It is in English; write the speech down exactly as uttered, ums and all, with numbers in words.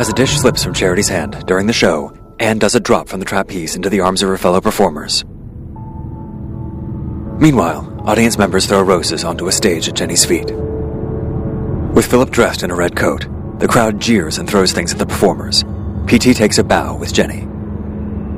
As a dish slips from Charity's hand during the show, Anne does a drop from the trapeze into the arms of her fellow performers. Meanwhile, audience members throw roses onto a stage at Jenny's feet. With Philip dressed in a red coat, the crowd jeers and throws things at the performers. P T takes a bow with Jenny.